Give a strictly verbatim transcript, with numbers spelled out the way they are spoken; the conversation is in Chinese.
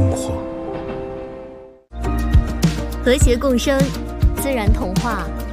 和谐共生，自然童话。